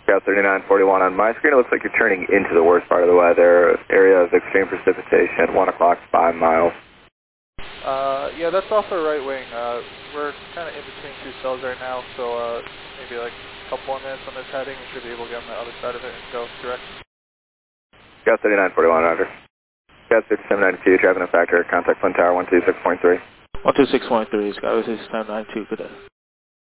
Got 3941 on my screen. It looks like you're turning into the worst part of the weather. Area of extreme precipitation, 1 o'clock, 5 miles. Yeah, that's off the right wing. We're kind of in between two cells right now, so maybe like a couple more minutes on this heading, we should be able to get on the other side of it and go direct. Got 3941, roger. Got 6792, traffic and factor, contact Flint Tower 126.3. 126.3, Sky 6792, good day.